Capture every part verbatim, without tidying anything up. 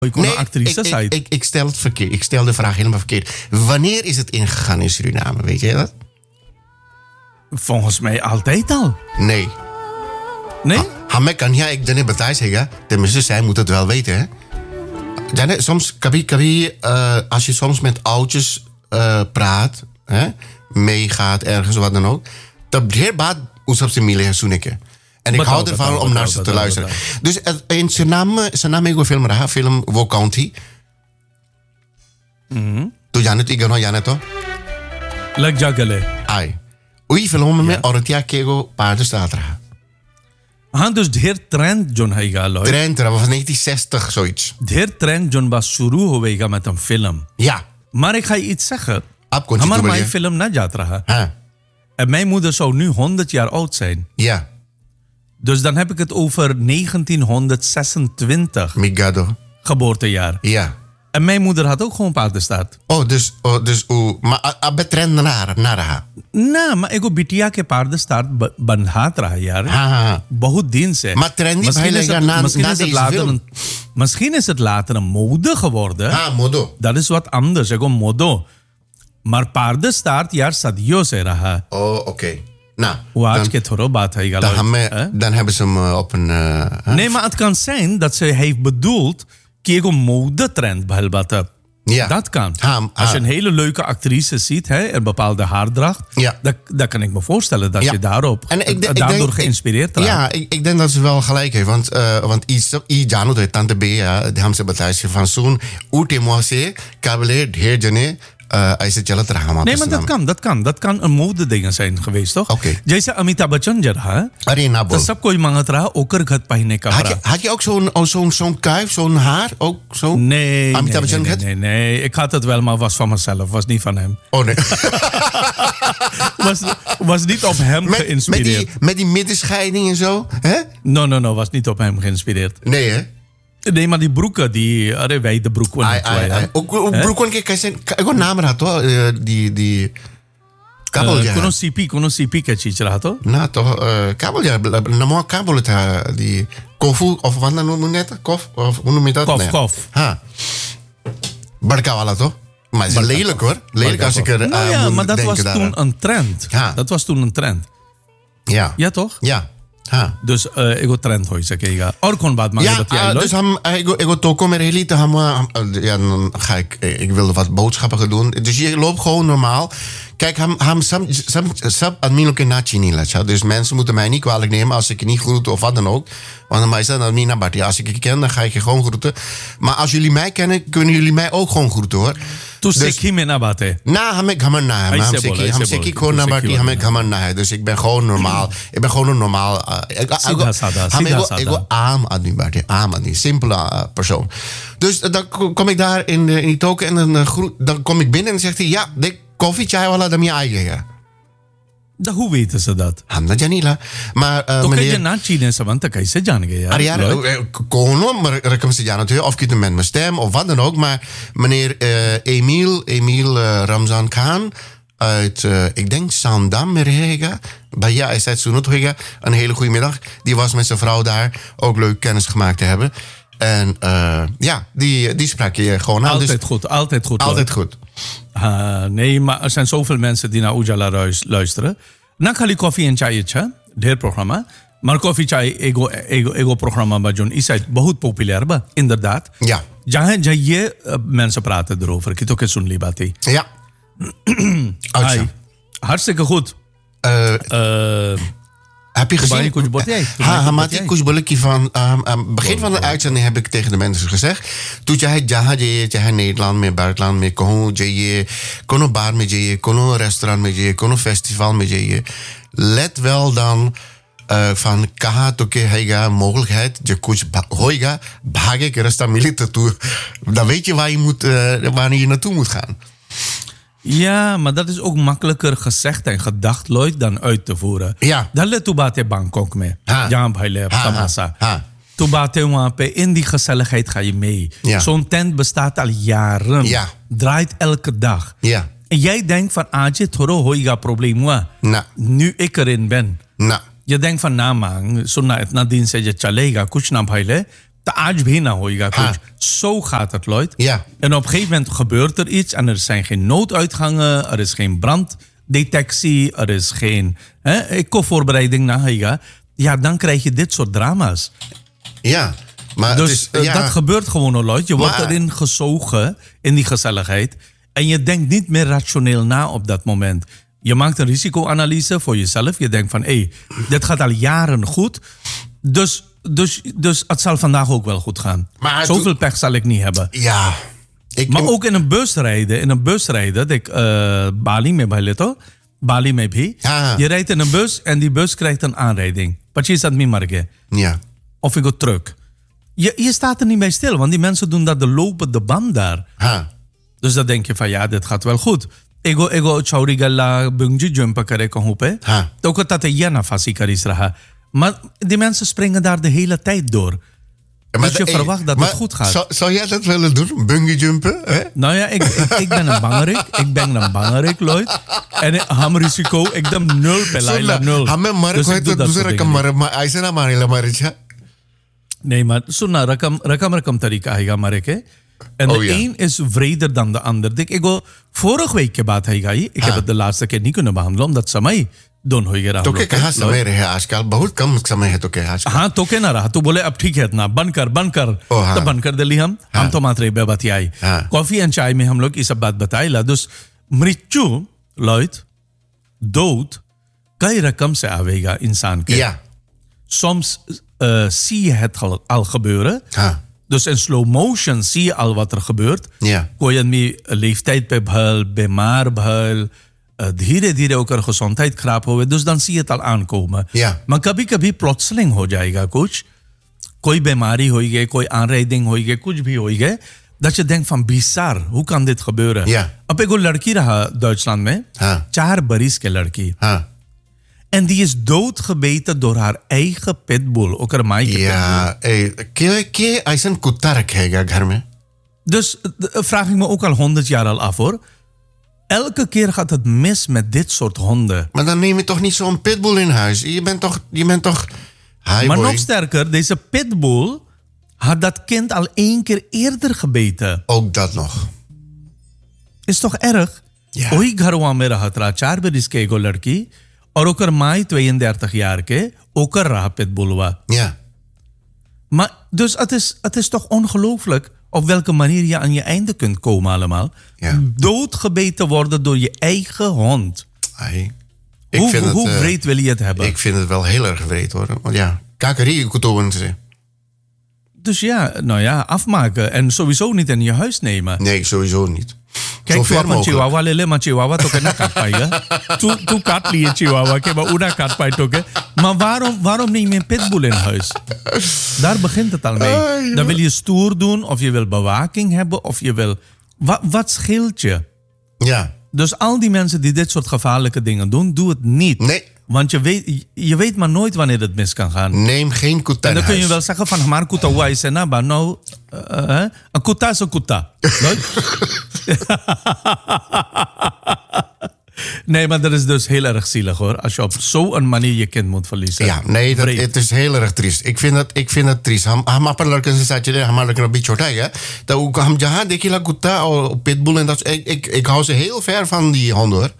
Nee, actrice ik, ik, ik, ik, stel het verkeerd. Ik stel de vraag helemaal verkeerd. Wanneer is het ingegaan in Suriname? Weet je dat? Volgens mij altijd al. Nee. Nee? Hamek kan ja, ik dan betaald zeggen. Tenminste, zij moet het wel weten, hè? Jane, soms, kabi, kabi, uh, als je soms met oudjes uh, praat, hè, meegaat ergens, wat dan ook, dat heel baat oesap ze mile zoeneke. En ik hou ervan om naar ze te luisteren. Dus in Suriname, Suriname ik film raha, film Wo County. Tu Janet igano Janet to? Lek jagale. Ai. Oei film me oratia kego paardenstaat raha. हाँ dus de heer trend John Haiga Lloyd. Trend, dat was negentien zestig zoiets. De heer trend John was शुरू होवेगा met een film. Ja. Maar ik ga je iets zeggen. Ab हमारा mijn film na जात रहा. Huh. En mijn moeder zou nu honderd jaar oud zijn. Ja. Dus dan heb ik het over negentienhonderdzesentwintig. Migado. Geboortejaar. Ja. En mijn moeder had ook gewoon paardenstaart. Oh, dus, oh, dus, oh, maar abe trend naar, naar haar. ना मैं एगो बिटिया के पारदस्तार बंधात रहा यार हाँ बहुत दिन से maar trendy misschien is het, na, misschien na is het later een, misschien is het later een mode geworden. हाँ modo dat is wat anders एगो modo maar पारदस्तार यार सदियों से रहा. Oh oké okay. Nou hoe आज के थोड़ा बात है dan, dan, eh? dan hebben ze hem op een uh, nee maar het kan zijn dat ze heeft bedoeld कि एगो mode trend बहलबाता. Ja. Dat kan. Ha, ha. Als je een hele leuke actrice ziet, hè, een bepaalde haardracht, ja. dan, dan kan ik me voorstellen dat ja. je daarop, en ik de, daardoor ik denk, geïnspireerd raakt. Ja, ik, ik denk dat ze wel gelijk heeft. Want, uh, want iets, i jano de tante B, ja, die hebben ze betaald van zo'n ute moase, kabele, heer jane, als het jelle drama. Nee, maar dat kan, dat kan. Dat kan een modedingen zijn geweest, toch? Oké. Okay. Jैसे अमिताभ बच्चन जरा है अरे ना बोल तो सब कोई मांगत रहा ओकर घत पहने का had je, had je ook zo'n oh, zo'n zo'n kuif, zo'n haar? Ook zo? Nee, Amitabh nee, Bachchan nee, nee, nee. Ik had het wel, maar was van mezelf. Was niet van hem. Oh nee. was, was niet op hem met, geïnspireerd. Met die, met die middenscheiding en zo? Hè? No, no, no. Was niet op hem geïnspireerd. Nee, hè? Nee, maar die broeken, die... Arre, wij de broeken. Ai, ai, ai. Ook, ook broeken, kijk, kijk, ik heb een naam gehad, hoor. Uh, die, die... Kabelja. Kono C P, kono C P ka चीज रहा तो? Nou, toch, uh, kabelja. Namelijk kabel het, uh, die... Kofu, of wat dan noem je het? Kof? Of hoe noem je dat? Kof, nee. kof. Ha. Barkawala, toch? Maar het is lelijk, hoor. Lelijk als ik er uh, nou ja, moet maar dat was daar. toen een trend. Ha. Dat was toen een trend. Ja. Ja, toch? Ja. Ha. Dus uh, ego trend hoor je zeggen. Or kon baat maar ja, dat jij uh, dus ham, ego, ego toko met hele te ham, ja, dan ga ik, ik wilde wat boodschappen gaan doen. Dus je loopt gewoon normaal. Kijk, ham, ham, sam, sam, sam, admin na chini. Dus mensen moeten mij niet kwalijk nemen als ik je niet groet of wat dan ook. Want dan is dat admin naar Bartie. Als ik je ken, dan ga ik je gewoon groeten. Maar als jullie mij kennen, kunnen jullie mij ook gewoon groeten, hoor. Dus ik me na bate. Na, ham ik hammer na hem. Ham zeg ik gewoon naar Bartie, ham ik hammer na hem. Dus ik ben gewoon normaal. Ik ben gewoon een normaal. Ik wil aam admin Bartie, aam admin. Simpele persoon. Dus dan kom ik daar in die token en dan, groet, dan kom ik binnen en dan zegt hij, ja, dik. Koffie, chai, wala, dan je eigen. Da, hoe weten ze dat? Hamna Janila. Maar uh, तो meneer... कहीं ना चीने से बनता कैसे जान गए यार? अरे यार, gewoon, maar ik kan ze ja natuurlijk, of ik het met mijn stem of wat dan ook. Maar meneer uh, Emiel, Emiel uh, Ramzan Khan uit, uh, ik denk Sandam, Merhega. Bij ja, is het Sunut Hega. Een hele goede middag. Die was met zijn vrouw daar. Ook leuk kennis gemaakt te hebben. En uh, ja, die, die sprak je gewoon aan. Altijd dus, goed, altijd goed. Altijd hoor. goed. Uh, nee, maar er zijn zoveel mensen die naar Ujala luisteren. Na khali koffie en chai cha, ढेर programma. Maar koffie chai ego ego ego programma bij John is het बहुत populair ba, inderdaad. Ja. जहाँ जाइए mensen praten erover. कि तो के सुन ली बातें. Ja. Hai, hartstikke goed. Uh, uh, Heb je gezien? Ha, Hamati Kuchboliki van um, um, begin van de uitzending heb ik tegen de mensen gezegd. Toen jij jaha je, jij Nederland met buitenland met kono je, kono bar met je, kono restaurant met je, kono festival met je. Let wel dan uh, van kaha toke hega mogelijkheid je kuch hoiga bhage ke rasta milita toe. Dan weet je waar je moet, uh, waar je naartoe moet gaan. Ja, maar dat is ook makkelijker gezegd en gedacht, Lloyd, dan uit te voeren. Ja. Dan let tu baat Bangkok mee. Ja, bhai tamasa. Tu baat wape in die gezelligheid ga je mee. Ja. Zo'n tent bestaat al jaren. Ja. Draait elke dag. Ja. En jij denkt van, aje thoro hoiga probleem wa. Na. Nu ik erin ben. Na. Je denkt van, na man, so na etna din se je chalega, kuch na bhaile, te aaj bhi na hoega Ha. kuch. Zo gaat het, Lloyd. Ja. En op een gegeven moment gebeurt er iets en er zijn geen nooduitgangen, er is geen branddetectie, er is geen hè, eco-voorbereiding na hoega. Ja, dan krijg je dit soort drama's. Ja, maar Dus het is, eh, ja, dat gebeurt gewoon, hoor, Lloyd. Je wordt Maar- erin gezogen in die gezelligheid. En je denkt niet meer rationeel na op dat moment. Je maakt een risicoanalyse voor jezelf. Je denkt van, hé, hey, dit gaat al jaren goed. Dus, dus, dus het zal vandaag ook wel goed gaan. Maar Zoveel toen- pech zal ik niet hebben. ja. Ik, Maar ook in een bus rijden. In een bus rijden. Ik, uh, Bali mee bij Leto. Bali mee bij. Ja. Je rijdt in een bus en die bus krijgt een aanrijding. Patje is dat niet marge. Ja. Of ik go truck. Je, je staat er niet bij stil, want die mensen doen dat de lopende band daar. Ha. Dus dan denk je van ja, dit gaat wel goed. Ego ego chauri galla bungee jump kare kahun pe. Ha. तो कहता था ये ना फांसी करीस रहा. Maar die mensen springen daar de hele tijd door. Dus je de- verwacht dat maar het goed gaat. Zou, zou jij dat willen doen? Bungee jumpen? Hè? Nou ja, ik, ik, ik ben een bangerik. Ik ben een bangerik, Lloyd. En ik ham risico. Ik ben nul pelaila, nul. हमें मर Dus कोई ik तो doe dat दूसरा soort रकम dingen niet. मर ऐसे ना मारे ला मारे छा Nee, maar sunna rakam rakam rakam tarika है हमारे के. En Oh, de ja. een is vreder dan de ander. Ik, ik go, vorige week के बात है गाई. Ik heb het de laatste keer niet kunnen behandelen omdat समय दोन हो गया तो के कहाँ समय रहे आजकल बहुत कम समय है तो के आजकल हाँ तो के ना रहा तो बोले अब ठीक है इतना बंद कर बंद कर ओ, हाँ। तो बंद कर दिली हम हम तो मात्र एक बात आई हाँ। कॉफी एंड चाय में हम लोग ये सब बात बताई ला dus मृत्यु लॉयड dood कई रकम से आवेगा इंसान के Ja. soms uh, zie je het al, al gebeuren. Ha. Dus in slow motion zie je al wat er gebeurt. Ja. कोई आदमी leeftijd पे भल बीमार भल धीरे धीरे होकर gezondheid खराब होवे dus dan zie je het al aankomen. Ja. Maar कभी कभी plotseling हो जाएगा कुछ कोई बीमारी होगी कोई aanrijding होगी कुछ भी होगी dat je denkt van bizar hoe kan dit gebeuren. Ja. अब एक लड़की रहा Duitsland में हाँ. चार बरिस के लड़की Ha. en die is doodgebeten door haar eigen pitbull ook haar maaike pitbull. Ja, eh, के के ऐसा कुत्ता रखेगा घर में Dus uh, vraag ik me ook al honderd jaar al af hoor. Elke keer gaat het mis met dit soort honden. Maar dan neem je toch niet zo'n pitbull in huis. Je bent toch, je bent toch. Hi Maar boy. nog sterker, deze pitbull had dat kind al één keer eerder gebeten. Ook dat nog. Is toch erg? Ja. वही घरवा में रहा था चार बरिस के एगो लड़की और ओकर माई tweeëndertig jaar के ओकर रहा pitbullवा. Ja. Maar dus het is, het is toch ongelooflijk op welke manier je aan je einde kunt komen allemaal. Ja. Doodgebeten worden door je eigen hond. Ai. Ik Hoe, vind hoe het, eh, breed wil je het hebben? Ik vind het wel heel erg wreed hoor. Want ja, kakeri kutoen ze. Dus ja, nou ja, afmaken. En sowieso niet in je huis nemen. Nee, sowieso niet. Kijk, Zo tu ver अपन mogelijk. चिवावा ले ले मैं चिवावा तो कहना काट पाएगा तू तू काट लिए चिवावा के मैं उड़ा काट पाए तो के maar waarom waarom niet meer pitbull in huis daar begint het al mee Ah, ja. dan wil je stoer doen of je wil bewaking hebben of je wil wat, wat scheelt je Ja. dus al die mensen die dit soort gevaarlijke dingen doen doe het niet Nee. want je weet je weet maar nooit wanneer het mis kan gaan. Neem geen kuta En in dan kun je huis. wel zeggen van maar kuta wa is na maar nou uh, uh, een kuta is een kuta. Nee, maar dat is dus heel erg zielig hoor. Als je op zo'n manier je kind moet verliezen. Ja, nee, dat, Vreed. het is heel erg triest. Ik vind het, ik vind het triest. हम हम अपन लड़के से सच रहे हमारा लड़का अभी छोटा है तो वो- हम जहाँ देखिला कुत्ता और pitbull en dat ik, ik, ik hou ze heel ver van die honden hoor.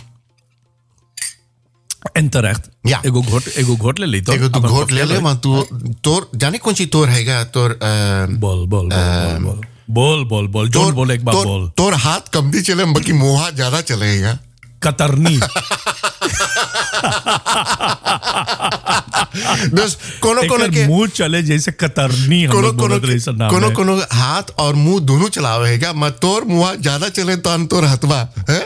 En terecht. Ja. Ik ook hoort, ik ook hoort Lily toch? Ik heb het gehoord lele want toen tor जाने कौन सी तोर हैगा तोर Bol, bol, bol, bol, bol. Bol, bol, bol. John बोले एक बार बोल. तोर तोर हाथ कम भी चले बाकी मुंह हाथ ज्यादा चलेगा. कतरनी. Dus कोनो कोनो एक के मुंह चले जैसे कतरनी हम कोनो लोग कोनो बोलते रहे सर नाम कोनो है. कोनो हाथ और मुंह दोनों चलावेगा मैं तोर मुंह हाथ ज्यादा चले तो अन तोर हथवा है.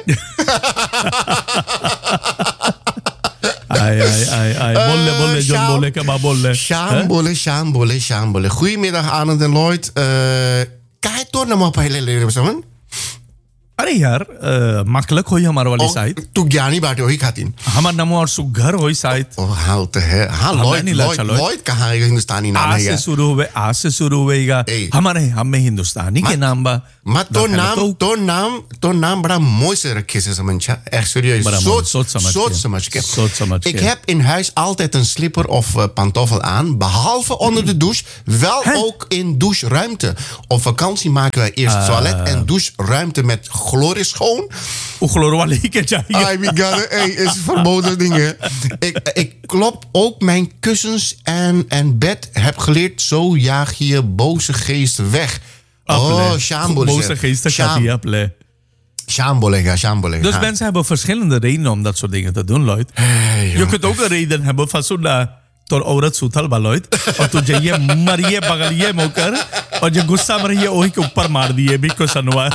Ai, ai, ai, ai. Bolle, bolle, John Sjaam. bolle, kebab bolle. Sjaam bolle, sjaam bolle, sjaam bolle. Goedemiddag Arnold en Lloyd. Uh, Kijk toch naar mijn pijlen leren samen. अरे यार अ, makkelijk होई हमारे वाली Oh, साइड तू ज्ञानी बाटे वही खातिन हमार नाम और सुघर होई साइड ओ हाँ तो है हाँ हमें लॉयड नहीं लॉयड लचा, लॉयड। लॉयड कहाँ है हिंदुस्तानी नाम आ है से यार शुरू हुए आ से शुरू हुएगा ए। हमारे हमें हिंदुस्तानी के नाम बा Maar तो ना नाम तो- तो नाम तो नाम बड़ा mooi से रखे ze समझा echt serieus Bड़ा mooi, soort soort समझ soort के। समझ के Soort समझ ik के। heb in huis altijd een slipper of uh, pantoffel aan behalve onder de douche wel Hè? ook in doucheruimte op vakantie maken wij eerst toilet en doucheruimte met chlorischoon. वो खलोर वाले ही के चाहिए Ai, my god, hey, is verboden dingen. Ik, ik klop ook mijn kussens en, en bed. Heb geleerd, zo jaag je boze geesten weg. Oh, shambol. boze geesten gaat die appelen. Shambolega, shambolega. Dus mensen hebben verschillende redenen om dat soort dingen te doen, Lloyd. Je kunt ook een reden hebben van zo'n तो औरत सुथल बा Lloyd और तू जाइए मरिए बगलिए मोकर और जो गुस्सा में रहिए वही के ऊपर मार दिए भी क्वेश्चन हुआ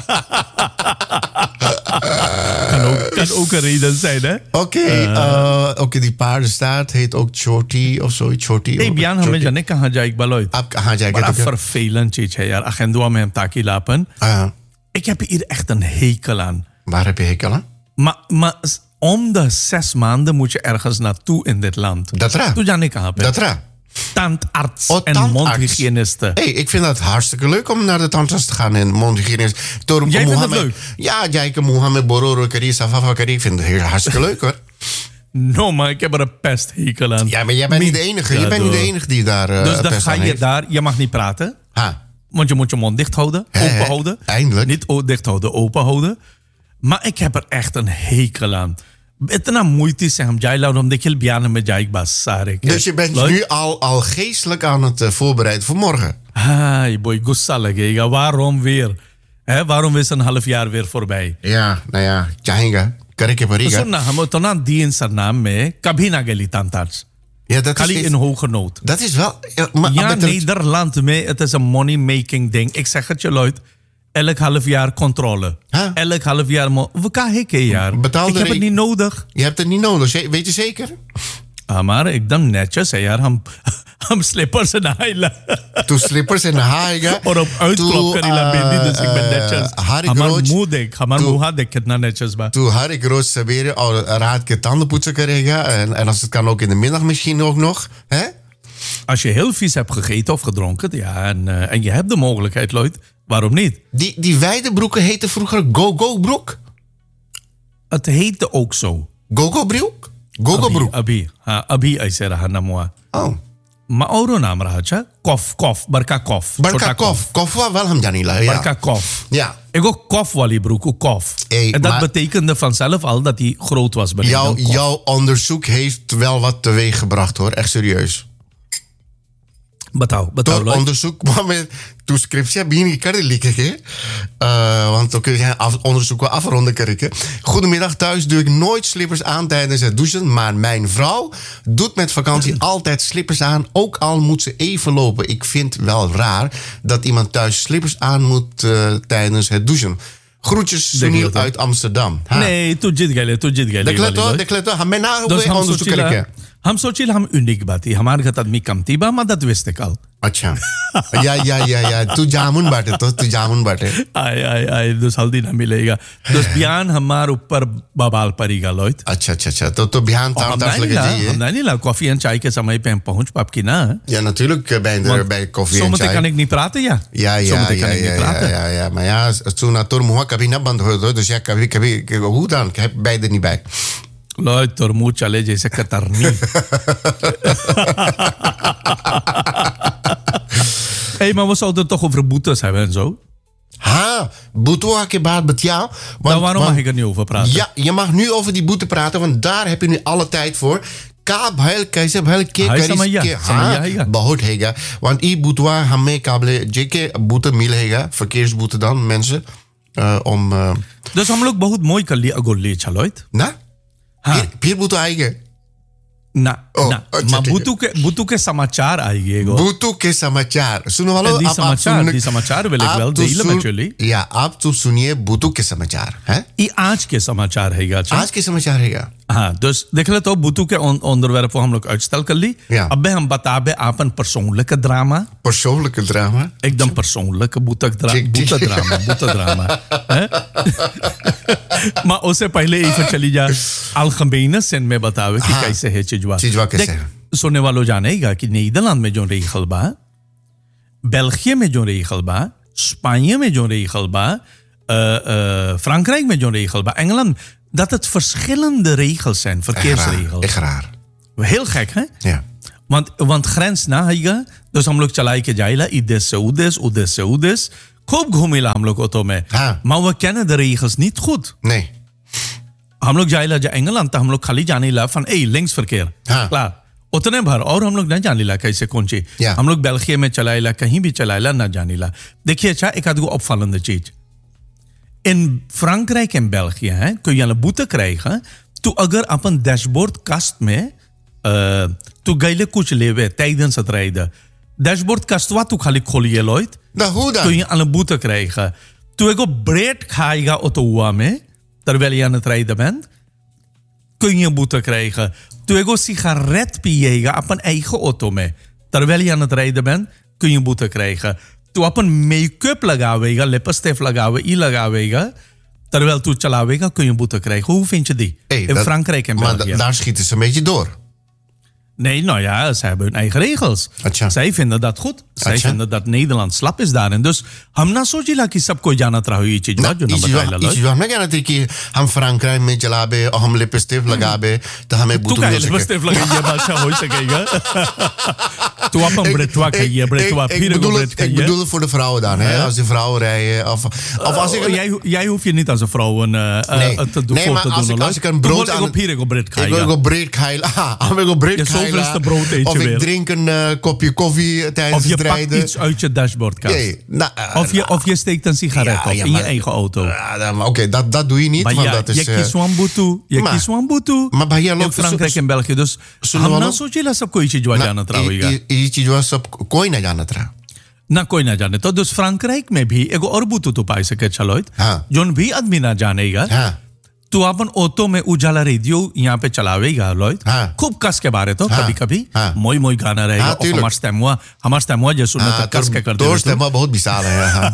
kan ook, kan ook een reden zijn, hè? Oké, uh, oké, die paardenstaart heet ook Choti of zoiets. Choti. Hey, बियान हमें जाने कहाँ जाए इकबाल Lloyd? आप कहाँ जाएगा बड़ा तो क्या? vervelend चीज है यार. Agendua met hem taki lapen. Ah, Ik heb hier echt een hekel aan. waar heb je hekel aan? Maar, maar om de zes maanden moet je ergens naartoe in dit land. Dat raar. Toen जाने कहाँ पे? Dat raar. Tandarts Oh, en tandarts. mondhygiënisten. Hey, ik vind het hartstikke leuk om naar de tandarts te gaan en mondhygiënist. Door Jij vindt het Mohammed- leuk? Ja, jij kan Mohammed Bororo Kari, Safafa Kari. Ik vind het heel hartstikke leuk hoor. No, maar ik heb er een pesthekel aan. Ja, maar jij bent niet de enige. Je bent niet de enige die daar uh, Dus dan pest ga aan je heeft. daar, je mag niet praten. Ha. Want je moet je mond dicht houden, Hè, open hè, houden. eindelijk. Niet o- dicht houden, open houden. Maar ik heb er echt een hekel aan. इतना moeite से हम जाए हम देखिए बयान में जाए बस सारे के Dus je bent Lloyd? nu al, al geestelijk aan het uh, voorbereiden voor morgen. Hai boy गुस्सा लगेगा waarom weer hè waarom is een half jaar weer voorbij Ja, nou ja, Jahinga, Karike तो Pariga. सुन ना हम तो ना दीन सरनाम में कभी ना गली tandarts Ja, dat is, खाली in iets- hoge nood dat is wel... Ja, maar, ja met het- Nederland mee het is een money making ding ik zeg het je Lloyd elk half jaar controle Huh? elk half jaar mo- we kan hikken jaar Betaalde ik heb het re- niet nodig Je hebt het niet nodig, ze- weet je zeker? हमारे एकदम netjes है यार हम हम slippers en naaien Toen slippers en haaiga. और अब uitklop करीला बेंदी dus ik ben netjes Harry हमार Groot- मुंह देख हमार Toen- मुंह देख कितना netjes बा Toen had ik roos saberen al raad ke tanden poetsen krijgen. En, en als het kan ook in de middag misschien ook nog. Hè? Als je heel vies hebt gegeten of gedronken, ja, en, uh, en je hebt de mogelijkheid, Lloyd, waarom niet? Die, die wijde broeken heten vroeger go-go broek. Het heette ook zo. Go-go broek? Go-go broek. Abi, ha, abi ऐसे रहा नमुआ. Oh. Maar औरो नाम रहा था कॉफ कॉफ बरका कॉफ Barka kof. Kof wa wel hem janila. Ja. बरका कॉफ Ja. Ik ook kof wali broek, ook kof. Hey, en dat maar- betekende vanzelf al dat hij groot was. beneden Jouw, een kof. jouw onderzoek heeft wel wat teweeg gebracht hoor. Echt serieus. बताओ, बताओ Door Lloyd. onderzoek maar met toen scriptie begin kan likken. Uh, want dan kun je af, onderzoek wel afronden krijgen. Goedemiddag thuis doe ik nooit slippers aan tijdens het douchen. Maar mijn vrouw doet met vakantie altijd slippers aan. Ook al moet ze even lopen. Ik vind wel raar dat iemand thuis slippers aan moet uh, tijdens het douchen. Groetjes Sunil dat, hè? uit Amsterdam. Ha. Nee, तू जीत गए तू जीत गए De kleto, de kleto. Hame na Dus hoe हम onderzoek सोचिला krijgen. हम सोचिला हम uniek बाती हमारे घर आदमी कमती बा मदद वेस्ते कल अच्छा. Ja, ja, ja, ja. तू जामुन बाटे तो तू जामुन बाटे. आए आए आए दो हल्दी ना मिलेगा दस बयान हमारे ऊपर बबाल पड़ेगा Lloyd अच्छा अच्छा अच्छा तो तो बिहान और हम तार नहीं लगे ला जाइए. हम नहीं ला कॉफी एंड चाय के समय पे हम पहुंच पाप की ना Ja, natuurlijk eh, ben je er bij koffie en zometeen kan chai. ik niet praten ja Ja, ja, zometeen ja, kan ik ja, niet ja, praten ja, ja. Maar ja, toen na toer moe kabine na band hoor, dus ja, kabine, kabine, hoe dan? Ik heb beide niet bij. Lloyd तोर मुंह चले जैसे कतरनी hey, maar we zouden het toch over boetes hebben en zo. Ha, boete ke baat met jou. Nou, waarom mag ik er niet over praten? Ja, je mag nu over die boete praten, want daar heb je nu alle tijd voor. Kaab heel kaise heel ke Hai, karis samaya, ke samaya hega. बहुत हैगा. Want i boetwa hame kable jeke boete मिलेगा, verkeersboete dan mensen uh, om uh, Dus हम लोग बहुत मोई कर लिया अगोल ले Lloyd na? हाँ। Pier, pier boete eigen. ना Oh, ना मा बुतु के बुतु के समाचार आएगी एगो Butuh ke samachar. Suno walo दी आप आप समाचार सुन दी समाचार वेले वेल तो देइल एक्चुअली या आप तो सुनिए बुतु के समाचार हैं ई आज के समाचार है गा आज के समाचार है क्या हाँ dus देख ले तो बुतु के on- onderwerpen हम लोग uitstel कर ली Ja. अब हम बताबे आपन persoonlijke drama persoonlijke drama एकदम persoonlijke boetek dra जी, जी। boete drama boete drama हैं? maar उससे पहले even चली जा algemene zin में बतावे कि हाँ। कैसे है चिजवा चिजवा कैसे देख, है? सुनने वालों जानेगा कि नीदरलैंड में जो रही खलबा बेल्जियम में जो रही खलबा Spanje met zo'n regelba, uh, uh, Frankrijk met zo'n regelba, Engeland, dat het verschillende regels zijn, verkeersregels. Echt raar. Heel gek, hè? Ja. Want, want grens na है dus हम लोग चलाई के जाइला इधर से उधर उधर से उधर खूब घूमेला हम लोग ऑटो में हाँ। maar we kennen de regels niet goed. Nee. हम लोग जाइला जा Engeland तो हम लोग खाली जाने ला van hey linksverkeer. हाँ। Klaar. उतने भर और हम लोग न जाने ला कैसे कौन सी Ja. हम लोग बेल्जियम में चलाएला कहीं भी चलाएला न जाने ला देखिए अच्छा एक आध opvallende चीज in Frankrijk en België hè, kun je een boete krijgen toe agar upon dashboard kast में uh, toe गईले कुछ लेवे tijdens het rijden dashboard kast wat toe खाली खोलिए लॉइट Nou, hoe dan? kun je een boete krijgen toe ego bread खाएगा auto में terwijl je aan het rijden bent kun je een boete krijgen. Toen ik een sigaret piëga op een eigen auto mee. Terwijl je aan het rijden bent, kun je een boete krijgen. Toen op een make-up लगावेगा, lippenstift लगावे, i लगावेगा, terwijl tu चलावेगा, kun je een boete krijgen. Hoe vind je die? Hey, In dat- Frankrijk en Maar België. da- daar schieten ze een beetje door. Nee, nou ja, zij hebben hun eigen regels. अच्छा। Zij vinden dat goed. Zij अच्छा। vinden dat Nederland slap is daarin. Dus हम ना सोचिला कि सबको जाना रहा ये चीज ना, जो ना इस बताइला चीज- इस लोग चीज हम ना जानते कि हम फ्रांक्राइम में चलाबे और हम लिपस्टिक लगाबे तो हमें तू बुतु का मिल सके लिपस्टिक लगाइए बादशाह हो सकेगा तू अपन Ik- ब्रेटवा ik- खाइए ik- ब्रेटवा ik फिर bedoel एगो het- ब्रेड Ik खाइए bedoel het voor de vrouwen dan, hè? Als die vrouwen rijden. Of, of als ik Oh, een, jij, jij hoeft je niet als een vrouw een, uh, Nee. uh, te doen Nee, voor maar te als doen. ik- hoor. als ik een Toen brood wil ik aan- op hier een bread ik krijgen. wil een bread keilen. Ah, ik wil een bread Je keilen. zoveelste brood eet je Of weer. ik drink een eh, kopje koffie tijdens Of je het pakt rijden. iets uit je dashboardkast. Nee, nou, eh, Of, je, of je steekt een sigaret Ja, op ja, in je maar- eigen auto. Ja, nou, maar Oké, dat, dat doe je niet. Maar want ja, dat is, je eh, kiest Wambutu. Je maar- kiest Wambutu. maar भैया In लोग Frankrijk en België. Dus सुनो हम ना वालों- सोचिला सब कोई चीज वजह ना ना, होगा ये- ये चीज वो सब कोई ना जानत रहा ना कोई ना जाने तो dus फ्रांक्राइक में भी एगो और बुतु तो पाई सके चलोइत हाँ। जोन भी आदमी ना जानेगा हाँ तो अपन ऑटो में उजाला रेडियो यहाँ पे चलावेगा लोइत हाँ। खूब कस के बारे तो हाँ। कभी कभी हाँ। मोई मोई गाना रहेगा हाँ, और तुलक। हमार स्टेमुआ हमार स्टेमुआ जो सुनना हाँ, तो कस के कर दे दोस्त है बहुत विशाल है हाँ।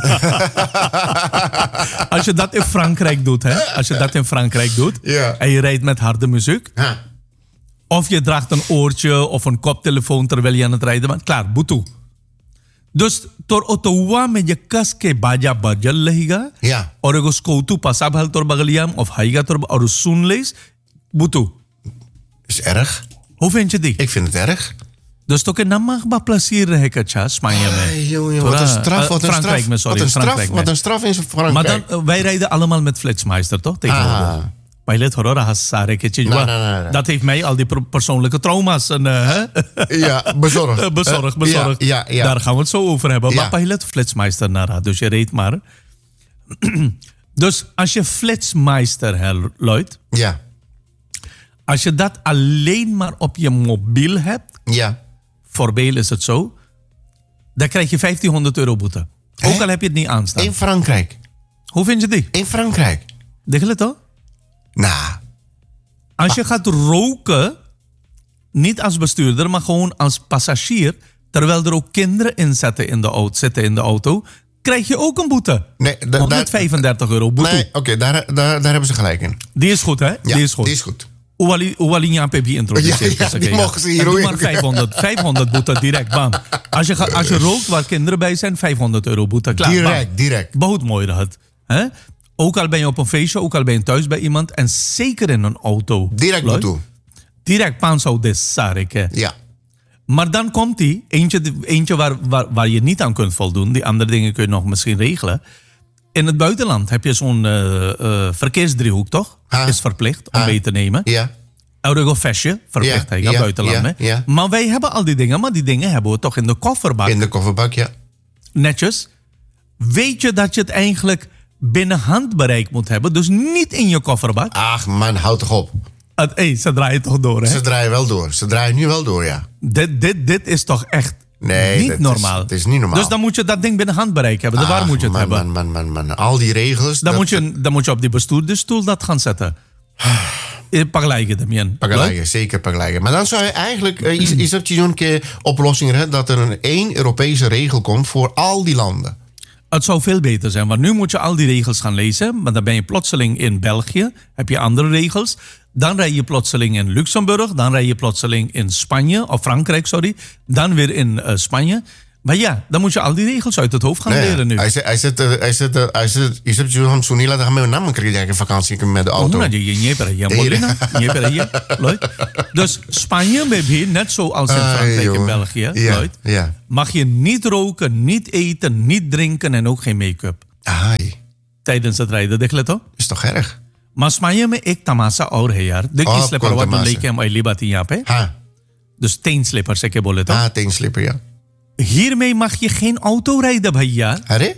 als je dat in Frankrijk doet hè als je dat in Frankrijk doet Ja. en je rijdt met harde muziek हाँ of je draagt een oortje of een koptelefoon terwijl je aan het rijden bent klaar boetu dus तोर ओतोवा में जे कस के बाजा बजल रहेगा Ja. और एगो स्कोतू पसा भल तोर बगलियाम of हाइगा तोर और सुन लेस बुतू is erg hoe vind je die ik vind het erg dus तो के नमक बा प्लसीर रहे कच्छा Spanje में Hey, jongen, wat een straf wat een Frankrijk straf में sorry wat een straf Frankrijk wat में een straf in Frankrijk maar dan uh, wij rijden allemaal met flitsmeister toch tegenwoordig Ah. पहले थोड़ा रहा सारे के चीज Nee, nee, nee, nee. dat heeft mij al die per- persoonlijke trauma's en uh, hè? ja bezorgd bezorgd, Eh, bezorgd. ja, ja, ja. Daar gaan we het zo over hebben. Ja. Maar pahile het flitsmeister naar dus je reed maar. Dus als je flitsmeister herluidt, ja als je dat alleen maar op je mobiel hebt, ja voorbeeld is het zo, dan krijg je vijftienhonderd euro boete. Hè? Ook al heb je het niet aanstaan. in Frankrijk Hoe vind je die? in Frankrijk Denk je toch? nou Als je gaat roken, niet als bestuurder, maar gewoon als passagier, terwijl er ook kinderen in zitten in de auto, zitten in de auto, krijg je ook een boete. nee da- daar- honderdvijfendertig euro boete. nee oké daar, daar daar hebben ze gelijk in Die is goed, hè? ja die is goed. die is goed Oewali oewali यहाँ पे भी introduceert Ja, ja, die mogen ze hier En doe ook. maar vijfhonderd, vijfhonderd boete direct, bam. Als je, ga- als je rookt waar kinderen bij zijn, vijfhonderd euro boete. Klaar, direct bam. direct बहुत mooi dat. Hè? Ook al ben je op een feestje, ook al ben je thuis bij iemand en zeker in een auto. direct Lloyd, naartoe Direct pansau des sareke. ja Maar dan komt die, eentje, eentje waar, waar, waar je niet aan kunt voldoen. Die andere dingen kun je nog misschien regelen. In het buitenland heb je zo'n uh, uh, verkeersdriehoek, toch? Ah. Is verplicht om Ah. mee te nemen. ja Eurogofestje, verplicht Ja, ja, ja, buitenland. ja, hè. ja. Maar wij hebben al die dingen, maar die dingen hebben we toch in de kofferbak. in de kofferbak ja Netjes. Weet je dat je het eigenlijk binnen handbereik moet hebben? Dus niet in je kofferbak. ach man houd toch op Het, hey, ze draaien toch door, hè? Ze draaien wel door. Ze draaien nu wel door, ja. Dit, dit, dit is toch echt Nee, niet dat normaal. Is, het is niet normaal. Dus dan moet je dat ding binnen handbereik hebben. Ah, waar moet je het man, hebben? Man, man, man, man. Al die regels. Dan, dat, moet je, dan moet je op die bestuurdersstoel dat gaan zetten. Paglijken hem. Paglijken, zeker paglijken. Maar dan zou je eigenlijk... Uh, is, is er een keer oplossing hè, dat er een één Europese regel komt voor al die landen? Het zou veel beter zijn, want nu moet je al die regels gaan lezen. Maar dan ben je plotseling in België, heb je andere regels. Dan rij je plotseling in Luxemburg, dan rij je plotseling in Spanje, of Frankrijk, sorry. Dan weer in uh, Spanje. Maar ja, dan moet je al die regels uit het hoofd gaan nee, leren nu. Hij zegt, hij zegt, hij zegt, hij zegt, je hebt zo'n Sunila, dan gaan we een naam krijgen vakantie met de auto. Oh, je je per je Molina, je per je, Dus Spanje, baby, net zoals in Frankrijk en België, ja, ja. mag je niet roken, niet eten, niet drinken en ook geen make-up. Ai. Tijdens het rijden, denk je toch? Is toch erg? Maar Spanje me ik tamasa और है यार देखिए Oh, sleeper kon wat tamasa. लेके हम अगली बात यहाँ पे Ha, dus teenslippers zeg je बोले तो ha, teenslipper, ja. hiermee mag je geen auto rijden भैया Harry?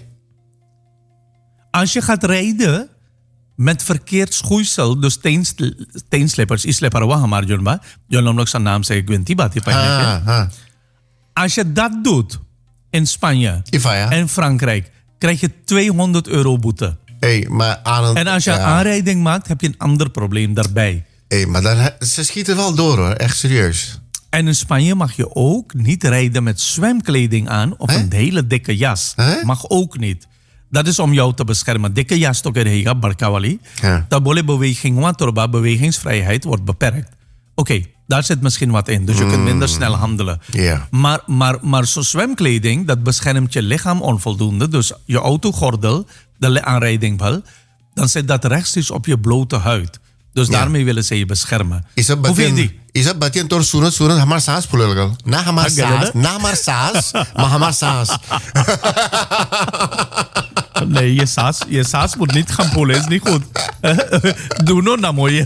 als je gaat rijden met verkeerd schoeisel dus teens, teenslippers islippar हुआ हमारे जोन बा जो हम लोग सा नाम से ग्विंती बात ही पहले Ha, ha. als je dat doet in Spanje Iva, ja. en Frankrijk krijg je tweehonderd euro boete Hey, maar aan een, en als je ja. aanrijding maakt heb je een ander probleem daarbij. Hey, maar dan, ze schieten wel door hoor, echt serieus. En in Spanje mag je ook niet rijden met zwemkleding aan of Hè? een hele dikke jas. Hè? Mag ook niet. Dat is om jou te beschermen. Dikke jas toch er barkawali. Ja. Dat boleh beweging, want turba bewegingsvrijheid wordt beperkt. Oké, okay, daar zit misschien wat in. Dus je kunt minder snel handelen. Ja. Maar, maar, maar zo'n zwemkleding, dat beschermt je lichaam onvoldoende. Dus je autogordel, de aanrijding wel, dan zit dat rechtstreeks op je blote huid. Dus Ja. daarmee willen ze je beschermen. Is dat Hoe vind je batien? die? Is dat batien door sunat sunat hamar saas pulelgal? Na hamar saas, na hamar saas, maar hamar saas. Nee, je saas, je saas moet niet gaan poelen, is niet goed. Doe no na mooi.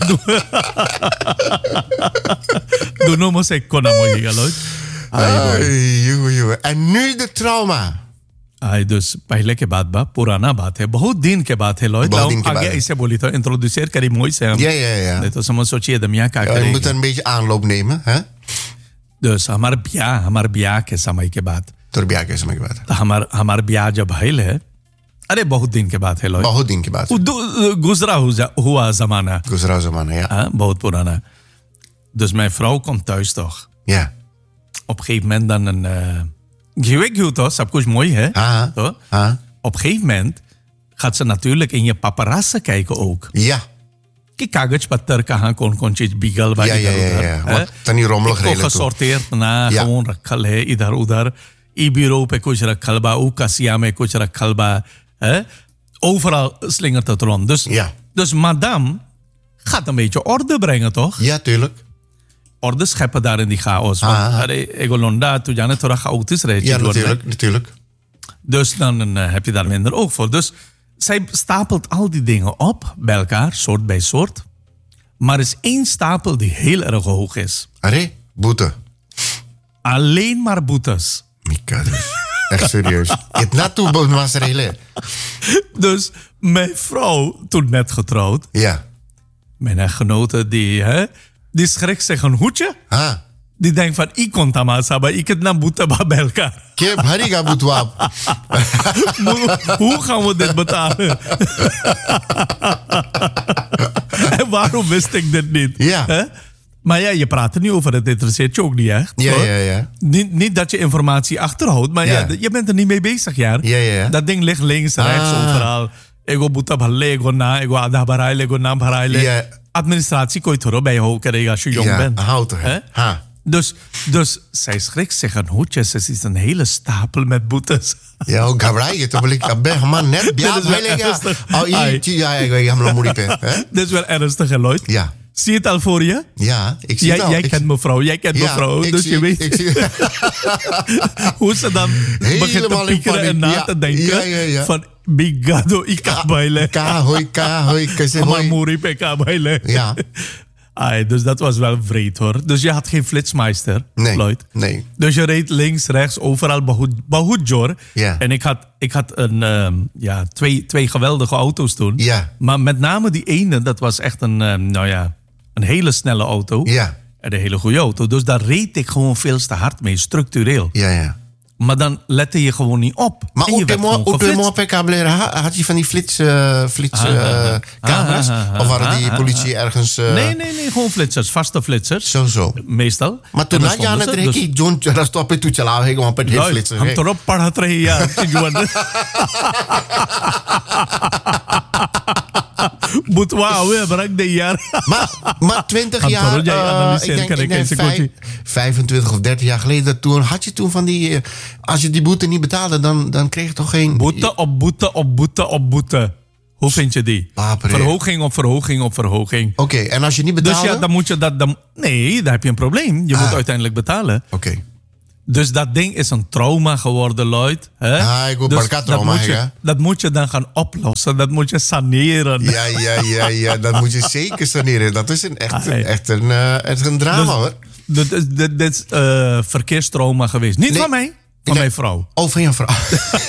Doe no mo sekko na mooi, galoid. Ay, jongen, jongen. En nu de trauma. आई dus पहले के बात बा पुराना बात है बहुत दिन के बात है लॉयड बहुत लाओ दिन के आगे बात है। ऐसे बोली तो इंट्रोड्यूसर करी मोई से हम Ja, ja, ja. नहीं तो समझ सोचिए दमिया क्या Ja, je moet करेंगे een beetje aanloop nemen, hè? dus हमारे ब्याह हमारे ब्याह के समय के बाद Door ब्याह के समय के बाद. तो हमार हमार ब्याह जब भइल है अरे बहुत दिन के बाद है लॉयड बहुत दिन के बाद. वो दु- गुजरा हुआ हुआ जमाना Guzra Zamana, ja. हाँ, बहुत पुराना dus mijn vrouw komt thuis toch Ja. op een gegeven moment dan een uh, gewik hoe toch, सब कुछ mooi hè Ah. toch? Ah. Op een gegeven moment gaat ze natuurlijk in je paparazzen kijken ook. Ja. कि कागज पत्तर कहाँ कौन कौन चीज बिगल बा Ja, ja, इधर ja, उधर ja. है? Wat तनी रोमलग इसको रेले तू. gesorteerd ना Ja. कौन रखल है इधर उधर ई bureau पे कुछ रखल बा ऊ कसिया में कुछ रखल बा है? Overal slingert het rond. Dus, Ja. dus madame gaat een beetje orde brengen, toch? Ja, tuurlijk. Orde scheppen daar in die chaos. Want Ah. अरे, एगो लोंडा तू जाने थोड़ा chaotisch rijdt. Ja, natuurlijk, natuurlijk. Dus dan uh, heb je daar minder oog voor. Dus zij stapelt al die dingen op bij elkaar, soort bij soort. Maar er is één stapel die heel erg hoog is. Arre, boete. Alleen maar boetes. Mika, dus. Echt serieus. Het naartoe was relen. Dus mijn vrouw, toen net getrouwd, Ja. mijn echtgenote, die, hè, die schrikt zich een hoedje. Ah. Die denkt van, ik kon tamasa, maar ik het naar boete bij elkaar. Kip, hariga boetwaap. Hoe gaan we dit betalen? En waarom wist ik dit niet? Ja. Hè? Maar ja, je praat er niet over. Het interesseert je ook niet echt. Ja, hoor. ja, ja. Niet, niet dat je informatie achterhoudt, maar ja. Ja. je bent er niet mee bezig, ja. Ja, ja, ja. Dat ding ligt links, rechts, Ah. overal. Ego boeta bhalle, ego na, ego adha bharaile, ego na bharaile. Ja. Administratie kon je toch bij je hoofd krijgen als je jong Ja, bent. houd er. Hè? Ha. Dus, dus zij schrikt zich een hoedje. Ze ziet een hele stapel met boetes. Ja, ook gabrai je toch wel ik ben man net Dit ja is wel heilige. ernstig. Oh, Ai. je ja, ik weet hem nog hè? Dit is wel ernstig, hè, Lloyd? Ja. Zie je het al voor je? Ja, ik zie Jij, het al. jij Ik- kent mevrouw, jij kent ja, mevrouw. ik Dus zie- je weet ik zie- hoe ze dan begint te Helemaal in piekeren en paniek. na Ja, te denken. ja, ja, ja. Van, bigado, ik kan bailen. Ka hoi ka hoi kase hoi. Mamuri pe ka bailen. Ja. Ai, dus dat was wel vreed hoor. Dus je had geen flitsmeister, Nee. Lloyd. Nee. Dus je reed links, rechts, overal Bahut- Bahutjor. Ja. En ik had, ik had een, ehm, ja, twee, twee geweldige auto's toen. Ja. Maar met name die ene, dat was echt een, ehm, nou ja, Een hele snelle auto. Ja. En een hele goede auto. Dus daar reed ik gewoon veel te hard mee, structureel. Ja, ja. Maar dan lette je gewoon niet op. Maar en je op de werd gewoon mo- op de geflitst. mopedkableren had je van die flits, uh, flits uh, Ah, ah, camera's? ah, ah, Of waren die ah, ah, politie ergens... Uh, Nee, nee, nee. Gewoon flitsers. Vaste flitsers. Zo, zo. Meestal. Maar toen En dan had je aan het stonden ze, rekenen, John, dat stop je toen je laag, gewoon met heel Luid, flitsen. हम तो पढ़त रहे यार चिंजुआन बुतवा हुए बरक दे यार Maar, maar twintig Gaan jaar, toch, jij uh, analyseren, ik denk, kan ik ik denk eens een vijf- kortje? vijfentwintig of dertig jaar geleden, toen had je toen van die... uh, als je die boete niet betaalde, dan, dan kreeg je toch geen... boete op boete op boete op boete. Hoe vind je die? Papere. Verhoging op verhoging op verhoging. Oké, en als je niet betaalde... Dus ja, dan moet je dat... Dan, nee, daar heb je een probleem. Je Ah. moet uiteindelijk betalen. Oké. Dus dat ding is een trauma geworden, Lloyd. Hè? Ah, ik wil dus barka dat, trauma, moet je, hè? dat moet je dan gaan oplossen. Dat moet je saneren. Ja, ja, ja, ja, dat moet je zeker saneren. Dat is een, echt, Ah, nee. echt, een, uh, echt een drama, Dus- hoor. Dit is, dit, dit is uh, verkeerstrauma geweest. Niet Nee. van mij, van Nee. mijn vrouw. Oh, van je vrouw.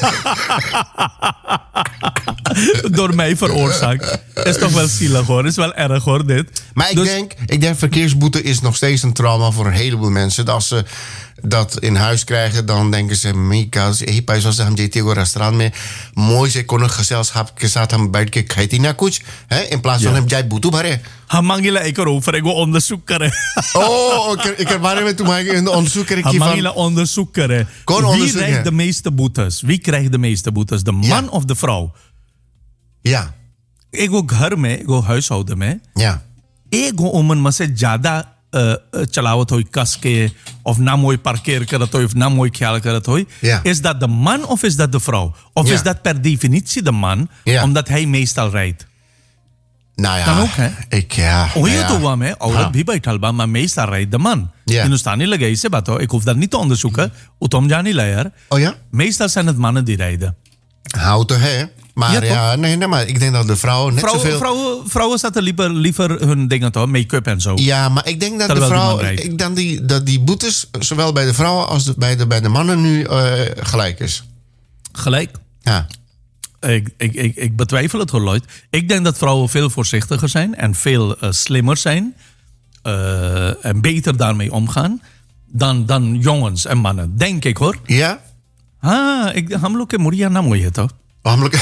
Door mij veroorzaakt. Is toch wel zielig hoor. Is wel erg hoor, dit. Maar ik, Dus- denk, ik denk verkeersboete is nog steeds een trauma voor een heleboel mensen. Als ze dat in huis krijgen, dan denken ze... Mika, hey, pa, zoals ze tegen restaurant mee. Mooi, ze kon een gezelschap gezet hebben bij de kaitina koets. In plaats van Ja. hem jij boete baren. Hamangila ik erover. Ik wil onderzoek keren. Oh, ik, ik heb maar toen ik in de onderzoek kreeg van... Hamangila onderzoek keren. Kon Wie onderzoeken. krijgt de meeste boetes? Wie krijgt de meeste boetes? De man Ja. of de vrouw? Ja, Ik wil घर में, ik wil huishouden में. ja. एक उमन में से ज्यादा चलावत हो कस के of ना मोई parkeer करत हो of ना मोई ख्याल करत हो Ja. is dat de man of is dat de vrouw of Ja. is dat per definitie de man Ja. omdat hij meestal rijdt Nou ja, Kan ook, hè? ik ja. और ये ja. तो हुआ मैं औरत हाँ. भी बैठल बा मैं meestal rijdt de man Ja. हिंदुस्तानी लगे इससे बात हो ik hoef dat niet te onderzoeken utom jani la yaar Oh ja? meestal zijn het mannen die rijden Auto, hè? Maar Ja, ja, nee, nee, maar ik denk dat de vrouw net vrouwen, zoveel... vrouwen, vrouwen zetten liever, liever hun dingen toch make-up en zo Ja, maar ik denk dat de Terwijl die vrouw... man rijdt. Ik denk die, dat die boetes, zowel bij de vrouwen als de, bij, de, bij de mannen nu uh, gelijk is. gelijk. Ja. Ik, ik, ik, ik betwijfel het hoor, Lloyd. Ik denk dat vrouwen veel voorzichtiger zijn en veel uh, slimmer zijn. Uh, en beter daarmee omgaan dan, dan jongens en mannen. Denk ik hoor. Ja? Ah, ik हम लोग के मुड़िया ना मोई है तो. Namelijk...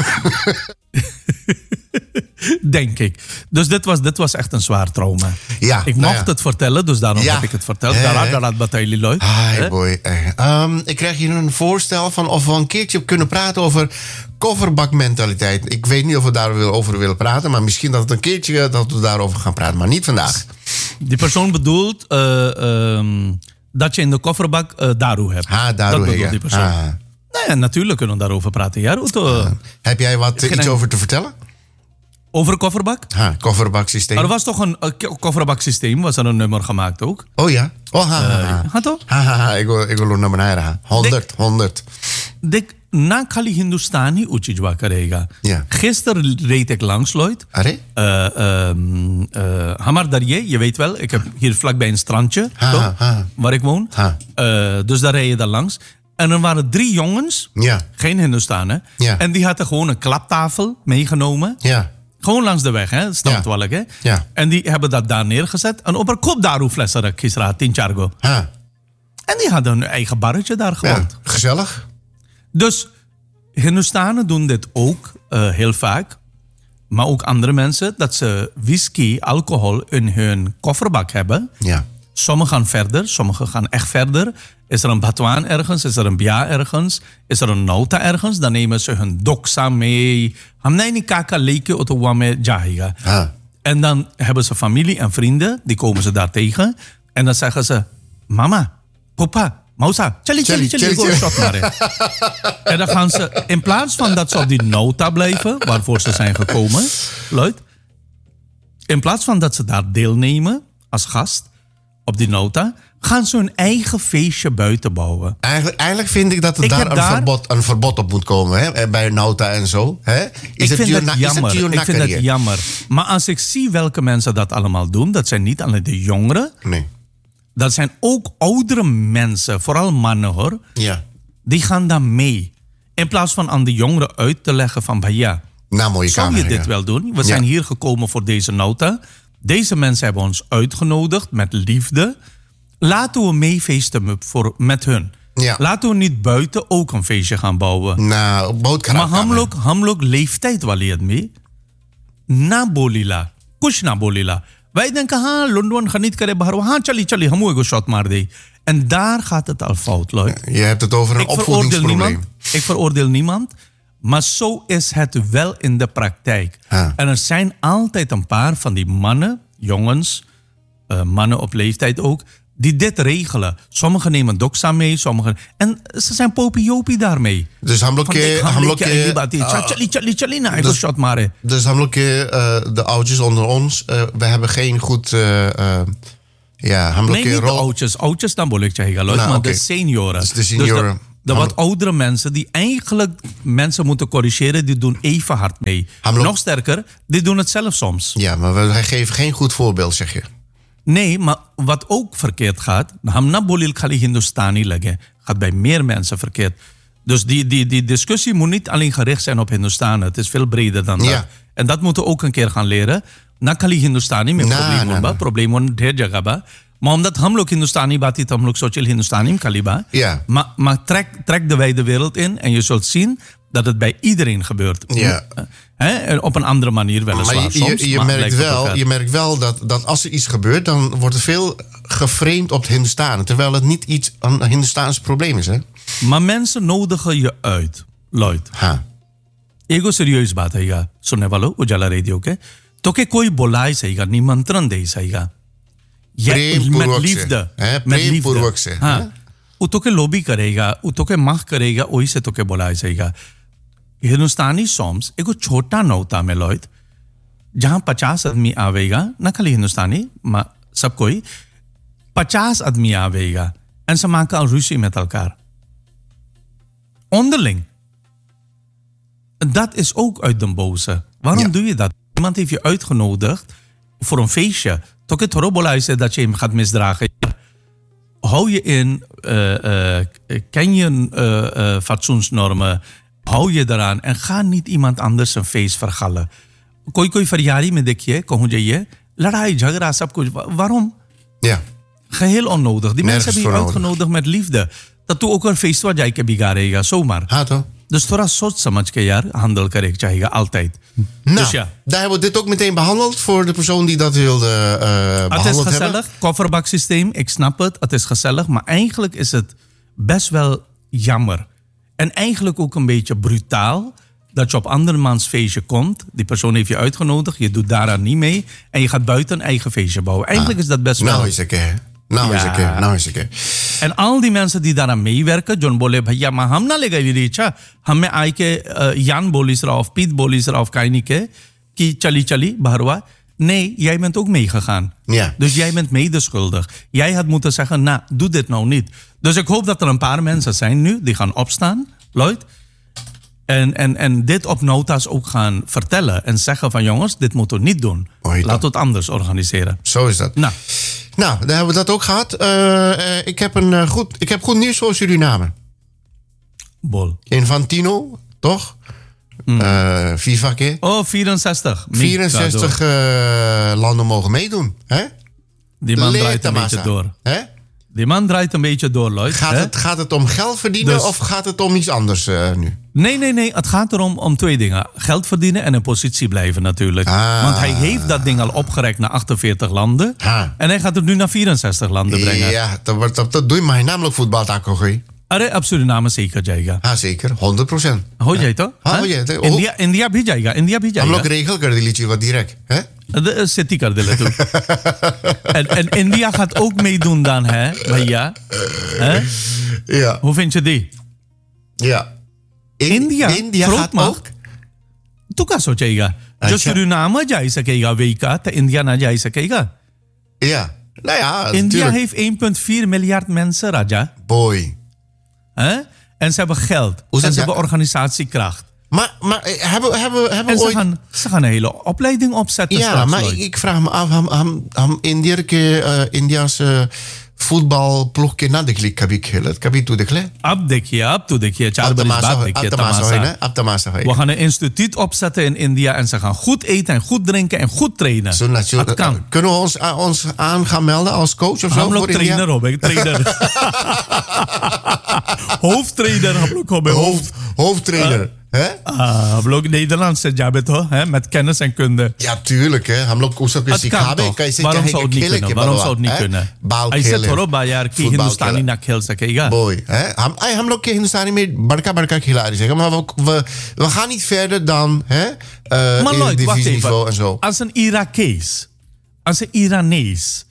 Denk ik. Dus dit was, dit was echt een zwaar trauma. Ja, ik nou mocht ja. het vertellen, dus daarom Ja. heb ik het verteld. Hè, Daaruit hè. daaruit bataille Lloyd. Hi Hè? boy. Eh, um, ik krijg hier een voorstel van of we een keertje kunnen praten over kofferbakmentaliteit. Ik weet niet of we daarover willen praten, maar misschien dat het een keertje dat we daarover gaan praten, maar niet vandaag. Die persoon bedoelt uh, um, dat je in de kofferbak uh, daru hebt. Ha, daardoor. Dat bedoelt ja. die persoon. Ah. Nou ja, natuurlijk kunnen we daarover praten. Ja, Ruto. Heb jij wat eh, Geen iets en- over te vertellen? Over kofferbak? Ha, kofferbaksysteem. Er was toch een uh, k- kofferbaksysteem, was er een nummer gemaakt ook. Oh ja? Oh, ha, ha, ha. Ha toch? Ha, ha, ha. Ik wil, ik wil er naar beneden gaan. honderd, honderd. Dik, na Kali Hindustani uchijwa karega. Ja. Gisteren reed ik langs, Lloyd. Arre? Uh, um, uh, Hamar Darje, je weet wel, ik heb hier vlakbij een strandje, Ha, toch? ha, ha. Waar ik woon. Ha. Uh, dus daar reed je dan langs. En er waren drie jongens, Ja, geen Hindustanen. Ja. En die hadden gewoon een klaptafel meegenomen. ja. Gewoon langs de weg, hè? Strandwalk, hè? Ja. En die hebben dat daar neergezet. En op een kop daru flessen kisra, tien chargo. Ha. En die hadden hun eigen barretje daar Ja, gebouwd. gezellig. Dus Hindustanen doen dit ook uh, heel vaak. Maar ook andere mensen. Dat ze whisky, alcohol in hun kofferbak hebben. Ja. Sommigen gaan verder, sommigen gaan echt verder. Is er een batwaan ergens, is er een bia ergens, is er een nauta ergens, dan nemen ze hun doksa mee. Hamnei ni kaka leke otowame jahiga. Ha. En dan hebben ze familie en vrienden, die komen ze daar tegen. En dan zeggen ze, mama, papa, mausa, chali, chali, Chali, chali, chali, go shot maar. En dan gaan ze, in plaats van dat ze op die nota blijven, waarvoor ze zijn gekomen, Lloyd. In plaats van dat ze daar deelnemen als gast, op die nota, gaan ze hun eigen feestje buiten bouwen. Eigenlijk, eigenlijk vind ik dat er Ik daar, heb een, daar- Verbod, een verbod op moet komen. Hè? Bij Nauta en zo. Hè? Is Ik het vind je dat na- jammer. Is het je Ik vind nakkerie? dat jammer. Maar als ik zie welke mensen dat allemaal doen, dat zijn niet alleen de jongeren, Nee. dat zijn ook oudere mensen, vooral mannen hoor, Ja. die gaan dan mee. In plaats van aan de jongeren uit te leggen van, ja, Nou, mooie zou kamer. je dit ja. wel doen? We Ja. zijn hier gekomen voor deze nota. Deze mensen hebben ons uitgenodigd met liefde. Laten we meefeesten voor, met hun. Ja. Laten we niet buiten ook een feestje gaan bouwen. Nou, बहुत खराब Maar काम है. हम लोग हम लोग leeftijd वाले आदमी ना बोलीला कुछ ना बोलीला. Wij denken, ha, Londen ga niet करे बाहर. हाँ चली चली हम एगो shot मार दे. En daar gaat het al fout, Lloyd. Je hebt het over een Ik veroordeel opvoedingsprobleem. niemand. Ik veroordeel niemand. Maar zo is het wel in de praktijk. Ja. En er zijn altijd een paar van die mannen, jongens, uh, mannen op leeftijd ook, die dit regelen. Sommigen nemen doxa mee, sommigen... En ze zijn popiopie daarmee. Dus हम लोग Van, के देख, हम हम लोग लोग क्या के ये बात है? uh, चली चली चली ना एक dus- shot मारे. dus हम लोग के uh, de oudjes onder ons, uh, we hebben geen goed uh, uh, ja, हम लोग Nee, के niet de rol. oudjes. Oudjes dan बोले चाहिए, Lloyd, Nou, maar oké. de senioren. Dus de senioren. de, de wat oudere mensen die eigenlijk mensen moeten corrigeren, die doen even hard mee. Hamlo- Nog sterker, die doen het zelf soms. Ja, maar we geven geen goed voorbeeld, zeg je. Nee, maar wat ook verkeerd gaat, hamna bolil khali Hindustani lage, gaat bij meer mensen verkeerd. Dus die, die, die discussie moet niet alleen gericht zijn op Hindustan. Het is veel breder dan Ja. dat. En dat moeten we ook een keer gaan leren. Na khali Hindustani में Na, probleem na, होगा, na. probleem ढेर जगह बा. Maar omdat हम लोग Hindustani बात ही तो हम लोग सोचल Hindustani में खाली बा. Ja. Maar, maar trek, trek de wijde wereld in en je zult zien dat het bij iedereen gebeurt. Ja. Hè? En op een andere manier weliswaar Maar je, soms. je, je, maar merkt lijkt op wel, elkaar. je merkt wel dat, dat als er iets gebeurt, dan wordt er veel geframed op het Hindustanen. Terwijl het niet iets een Hindustaans probleem is, hè? Maar mensen nodigen je uit, Lloyd. Ha. एगो सीरियस बात है ये सुनने वालों उजाला रेडियो के तो के कोई बुलाए सहीगा निमंत्रण दे सहीगा ये प्रेमपूर्वक met से, liefde hè? met प्रेमपूर्वक से, liefde हाँ वो तो के लॉबी करेगा वो तो के माह करेगा वही से तो के बुलाए सहीगा हिंदुस्तानी सॉन्ग्स एगो छोटा नौता में लॉयद जहाँ पचास आदमी आवेगा ना खाली हिंदुस्तानी मा- सब कोई पचास आदमी आवेगा en ze maken al ruzie met elkaar onderling. Dat is ook uit den boze. Waarom Ja. doe je dat? Iemand heeft je uitgenodigd voor een feestje. Toch het horrible is dat je hem gaat misdragen. Hou je in, uh, uh, ken je uh, uh, fatsoensnormen, hou je eraan en ga niet iemand anders een feest vergallen. कोई कोई फरियादी में देखिए कहूँ जाइए लड़ाई झगड़ा सब कुछ waarom? Ja. Geheel onnodig. Die Nergens mensen hebben je voor nodig. uitgenodigd met liefde. Dat तू ook een feest waar jij के बिगाड़ेगा zomaar. Ha, toch? Dus थोड़ा सोच समझ के यार handel करे चाहिए altijd. Nou, Dus ja. daar hebben we dit ook meteen behandeld voor de persoon die dat wilde uh, Het is behandeld gezellig, hebben. kofferbaksysteem, ik snap het, het is gezellig, maar eigenlijk is het best wel jammer. En eigenlijk ook een beetje brutaal dat je op andermans feestje komt, die persoon heeft je uitgenodigd, je doet daaraan niet mee en je gaat buiten een eigen feestje bouwen. Eigenlijk is dat best wel... Nou is een keer. Nou is Ja. een keer. Nou is een keer. En al die mensen die daaraan meewerken, John बोले भैया maar हम ना लेगा ये इच्छा हमें आई के यान बोली सरा of Piet बोली सरा of काही niet के की चली चली बाहरवा. Nee, jij bent ook meegegaan. Ja. Dus jij bent medeschuldig. Jij had moeten zeggen, nou, doe dit nou niet. Dus ik hoop dat er een paar mensen zijn nu die gaan opstaan, Lloyd. En, en, en dit op nota's ook gaan vertellen. En zeggen van jongens, dit moeten we niet doen. Hoi dan. Laten we het anders organiseren. Zo is dat. Nou, Nou, daar hebben we dat ook gehad. Uh, uh, ik, heb een, uh, goed, ik heb goed nieuws voor Suriname. bol. Infantino, toch? Uh, FIFA keer. Oh, vierenzestig. vierenzestig uh, landen mogen meedoen. Hè? Die man Leer draait een het beetje maar door. Hè? Die man draait een beetje door, Lloyd. Gaat, hè? het, gaat het om geld verdienen Dus- of gaat het om iets anders uh, nu? Nee, nee, nee. Het gaat erom om twee dingen. Geld verdienen en in positie blijven natuurlijk. Ah. Want hij heeft dat ding al opgerekt naar achtenveertig landen. Ah. En hij gaat het nu naar vierenzestig landen brengen. Ja, dat, wordt- dat, dat doe je maar namelijk voetbaltakogie. अरे अब Suriname zeker जाएगा. Ja, zeker. honderd procent. हो जाए तो हाँ, हाँ? हो जाए तो। इंडिया इंडिया भी जाएगा इंडिया भी हम लोग जाएगा regel कर लीजिए wat direct. Hè? De- City कर दे ले तू en, en India gaat ook meedoen dan hè भैया hè? Ja. Hoe vind je die? ja. In- India, India groot gaat macht. ook. तू क्या सोचेगा जो अच्छा। सुरीनाम जा ही सकेगा वही का तो इंडिया ना जा ही सकेगा. Ja. Nou ja, India natuurlijk. heeft één komma vier miljard mensen, Raja. Boy. Hè? En ze hebben geld. Hoe en zit ze dat? hebben organisatiekracht. Maar, maar eh, hebben, hebben, hebben En we ze ooit... gaan, ze gaan een hele opleiding opzetten Ja, straks. maar Lloyd. ik, ik vraag me af, ham, ham, ham India के uh, India's uh, football pluck के ना देखली कभी खेलत कभी तू देख ले अब देखिए अब तो देखिए चार अब बरिस तमाशा बाद हो- देखिए अब तमाशा तमाशा है ना अब तमाशा है We gaan 'n instituut opzetten in India en ze gaan goed eten en goed drinken en goed trainen. Zo natuurlijk. Dat kan. Kunnen we ons, uh, ons aan gaan melden als coach of zo? हम लोग voor India? trainer हो गए trainer hoofdtrainer हम लोग हो गए hoofd Hoofd, hoofdtrainer. hè? Ah, हम लोग Nederlands से जाबे तो हैं met kennis en kunde. Ja, tuurlijk. Hè. हम लोग उसको Het किसी kan खाबे toch? कैसे Waarom चाहे zou het कि niet खेले kunnen? के Waarom बलवा, zou het niet hè? kunnen? बाल ऐसे खेले, थोड़ा बा यार कि फुटबॉल हिंदुस्तानी खेले। ना खेल सकेगा. Boy, hè? हम, ay, हम लोग के हिंदुस्तानी में बड़का बड़का खिलाड़ी zeggen, maar we, we, we gaan niet verder dan hè, uh, Maar Lloyd, wacht divisieniveau en even. zo. Als een Irakees, als een Iranees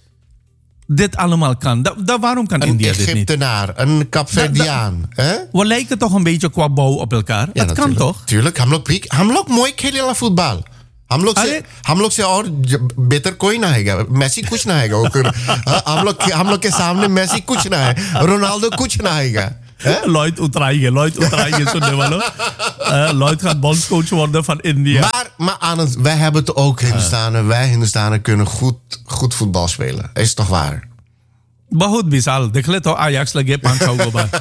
dit allemaal kan, da, da, waarom kan Een India dit niet? Egyptenaar, een Capverdiaan. hè? We lijken toch een beetje qua bouw op elkaar. Ja, dat kan natuurlijk. toch? Tuurlijk, हम लोग भी हम लोग मोई खेलेला फुटबॉल हम लोग से अरे- हम लोग से और ज- बेहतर कोई ना हैगा मेसी कुछ ना हैगा वो- हाँ, हम लोग के- हम लोग के सामने मेसी कुछ ना है रोनाल्डो कुछ ना हैगा hè? Lloyd Utraige, Lloyd Utraige, zo de wel. Uh, Lloyd gaat bondscoach worden van India. Maar, maar aan het, wij hebben het ook Hindustanen. Wij Hindustanen kunnen goed, goed voetbal spelen. Is toch waar? बहुत विशाल देख ले तो आयाक्स लगे पांच छह गो बार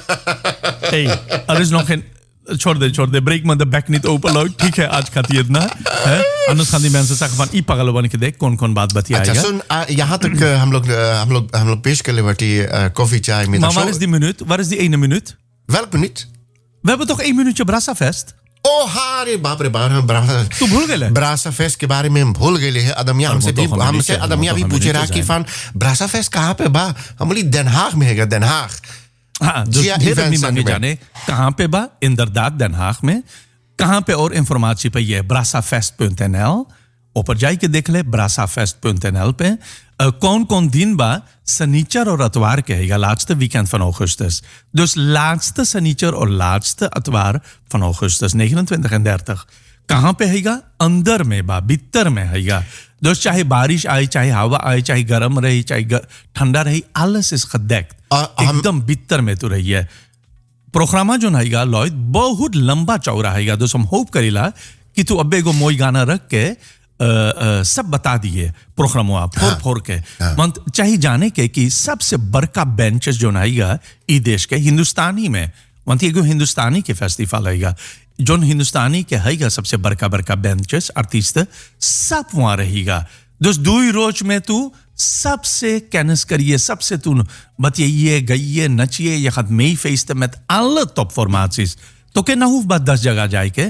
hey er is nog geen छोड़ दे छोड़ they break में the back niet open Lloyd ठीक है आज खाती इतना है anders gaan die mensen zeggen van ई पागल बन के देख कौन कौन बात अच्छा बतियाएगा सुन आ, यहाँ तक uh, हम लोग uh, हम लोग हम लोग पेश कर ले बटी कॉफी चाय maar middag waar zo. is die minuut waar is die ene minuut Welk minuut? we hebben toch één minuutje Brassafest Oh हारे बाप रे बाप हम ब्रासा तू भूल गए ब्रासा फेस्ट के बारे में हम भूल गए हैं अदमिया और वो हमसे तो भी हमें हमसे नीचे- वो अदमिया तो भी हमें पूछे नीचे रहा कि जाए। फान ब्रासा फेस्ट कहाँ पे बा हम बोली Den Haag में हैगा Den Haag हाँ जो जिया ढेर event आदमी मांगे center में। जाने कहाँ पे बा इंदरदाद Den Haag में कहाँ पे और इंफॉर्मेशन पे ये brassafest punt n l ऊपर जाई के देख ले brassafest punt n l पे कौन कौन दिन बा शनिचर और अतवार के है laatste weekend van augustus dus laatste शनिचर और laatste अतवार van augustus negenentwintig en dertig कहाँ पे हैगा अंदर में बा भीतर में हैगा dus चाहे बारिश आए चाहे हवा आए चाहे गर्म रहे चाहे ग- ठंडा रहे alles is gedekt आ, हम- एकदम भीतर में तो रही है प्रोग्रामा जो हैगा लॉयड बहुत लंबा चौड़ा हैगा दोस्त हम होप करेला कि तू अब्बे को मोई गाना रख के अ, अ, सब बता दिए प्रोग्रामो फोर फोर के मन चाहिए जाने के कि सबसे बड़का बेंचेस जो हैगा ई देश के हिंदुस्तानी में वंती एगो हिंदुस्तानी के फेस्टिवल हैगा जोन हिंदुस्तानी के हैगा सबसे बड़का बड़का बेंचेस आर्टिस्ट सब वहाँ रहेगा दोस्त दुई रोज में तू सबसे kennis करिए सबसे तू बतियाइए गइए नचिए je gaat meefeesten met alle topformaties तो के ना hoeft बस दस जगह जाए के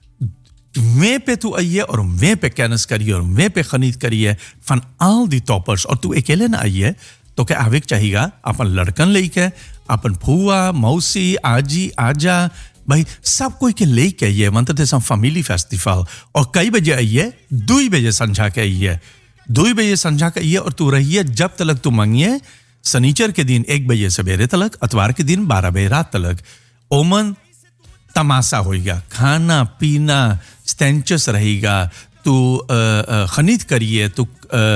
वे पे तू आइए और वे पे kennis करिए और वे पे खरीद करिए van al die toppers और तू अकेले ना आइए तो के आवेक चाहिएगा अपन लड़कन लेके अपन फुआ मौसी आजी आजा भाई सब कोई के लेके आइए मतलब ते सब फैमिली फेस्टिवल और कई बजे आइए दो बजे संझा के आइए दो बजे संझा के आइए और तू रहिए जब तक तू मांगिए शनिचर के दिन एक बजे सवेरे तलक अतवार के दिन बारह बजे रात तलक ओमन तमाशा होएगा खाना पीना स्टेंचस रहेगा तू अ, अ, खरीद करिए तू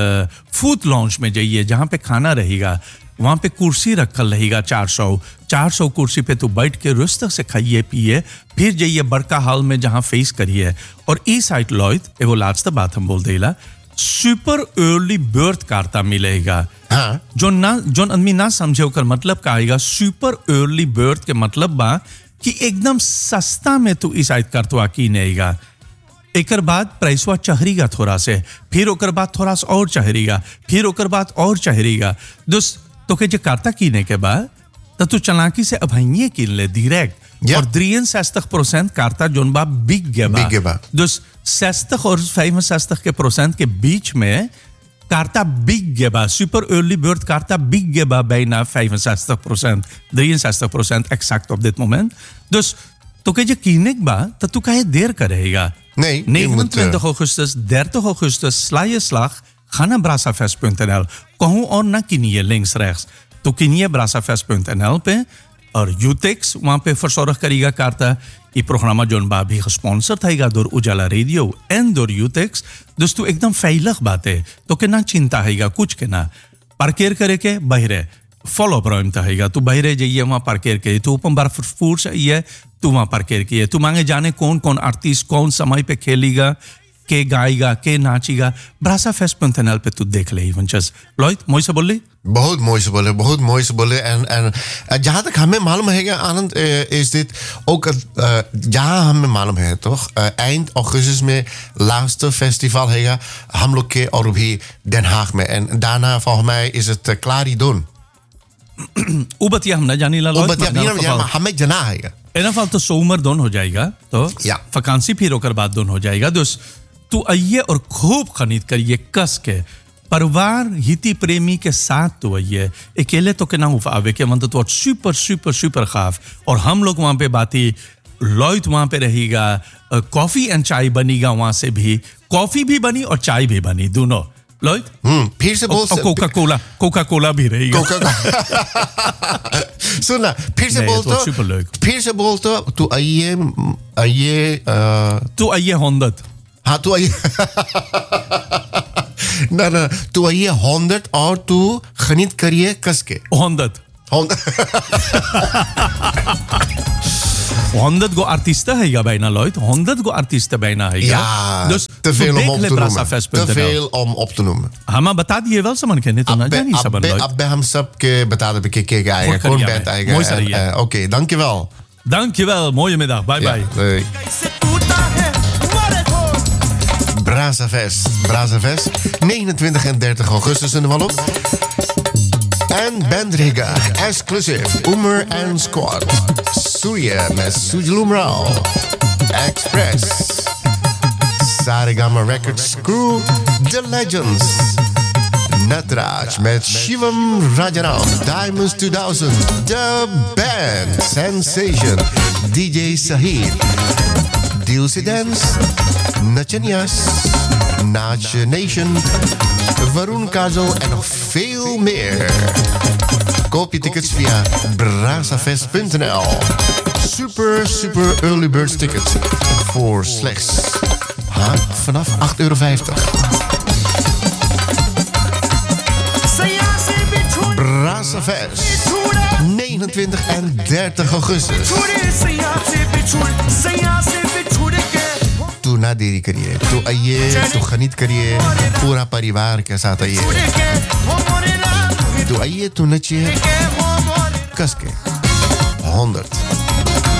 फूड लॉन्च में जाइए जहाँ पे खाना रहेगा वहाँ पे कुर्सी रखल रहेगा चार सौ चार सौ कुर्सी पे तू बैठ के रुस्त से खाइए पिए फिर जाइए बड़का हॉल में जहाँ फेस करिए और ई साइड लॉयड एगो लास्ट बात हम बोल देला सुपर अर्ली बर्थ कार्ता मिलेगा हाँ जो ना जो आदमी ना समझे ओकर मतलब का आएगा सुपर अर्ली बर्थ के मतलब बा कि एकदम सस्ता में तू इस आयत करतवा की नेगा एकर बाद प्राइसवा चहरीगा थोड़ा से फिर ओकर बाद थोड़ा सा और चहरीगा फिर ओकर बाद और चहरीगा दोस्त तो के जे कार्ता कीने के बाद तो तू चलाकी से अभइये किन ले डायरेक्ट Ja. और drieënzestig procent कार्ता जोन बा बिग गेबा Big Geba. dus zestig और vijfenzestig के procent के बीच में कार्ता बिग गेबा सुपर अर्ली बर्थ कार्ता बिग गेबा bijna vijfenzestig procent drieënzestig procent exact op dit moment dus तो के जे कीनिक बा तो तू काहे देर करेगा Nee, je moet, negenentwintig augustus dertig augustus sla je slag ga naar brassafest punt n l कहूँ और ना किनिए links rechts तो किनिए brassafest punt n l पे और यूटेक्स वहाँ पे फरसौरख करेगा कार्ता ये प्रोग्राम जोन बा भी स्पॉन्सर थाएगा दूर उजाला रेडियो एंड दूर यूटेक्स दोस्तों एकदम फैलक बात है तो के ना चिंता हैगा कुछ के ना पार्केर करे के बहरे फॉलो अप थाएगा तू बहरे जाइए वहाँ पार्केर के तू ऊपर बार फूड चाहिए तू वहाँ पार्केर किए तू मांगे जाने कौन कौन आर्टिस्ट कौन समय पे खेलेगा के गाएगा के नाचेगा ब्रासा फेस्ट punt n l पे तू देख ले इवेंट्स लॉयड मोई से बोल बहुत mooi ze बोले बहुत mooi ze बोले en en जहाँ तक हमें मालूम है आनंद is dit ook जहाँ हमें मालूम है तो eind augustus में laatste festival है हम लोग के और भी Den Haag में en daarna volgens mij is het Claridon. Ubat ja हम न जानी ला Ubat ja हमें जना है in ieder geval de zomer don हो जाएगा तो ja. vakantie फिर ओकर बाद don हो जाएगा dus तू आइए और खूब खरीद करिए कस के परिवार हिती प्रेमी के साथ तो आइए अकेले तो के ना हो आवे के मतलब तो सुपर सुपर सुपर खाफ और हम लोग वहाँ पे बाती लॉयड वहाँ पे रहेगा कॉफी एंड चाय बनेगा वहाँ से भी कॉफी भी बनी और चाय भी बनी दोनों लॉयड हम्म फिर से बोल कोका कोला कोका कोला भी रहेगा सुन ना फिर से बोल तो फिर से बोल तो तू आइए आइए तू आइए हॉन्डत हाँ तू आइए ना ना तू आइए हॉन्डत और तू खरीद करिए कस के हॉन्डत honderd go artiesten है bijna Lloyd. honderd go artiesten bijna है. Ja, dus te veel om op te noemen. Te veel om op te noemen. हाँ मैं बता दिए वेल समन कहने तो ना जानी सब Lloyd. अब हम सब के बता दे के के आएगा कौन बैंड आएगा. Oké, dankjewel. Dankjewel. Mooie middag. Bye bye. Brazafest. Brazafest. negenentwintig en dertig augustus in de Wallop. En Bandriga, exclusief, Umar en Squad. Surya met Sujilumrao. Express. Saregama Records Crew, The Legends. Natraj met Shivam Rajaram. Diamonds two thousand. The Band. Sensation. D J Sahid. Dilsey Dance. Nachanias. Nach Nation. Varun Kajal en nog veel meer. Koop je tickets via brazafest punt n l. Super, super early bird tickets voor slechts ha, vanaf acht euro vijftig. Brazafest, negenentwintig en dertig augustus. तू ना देरी करिए तो आइए तो खरीद करिए पूरा परिवार के साथ आइए तो आइए तो नचिए कस के honderd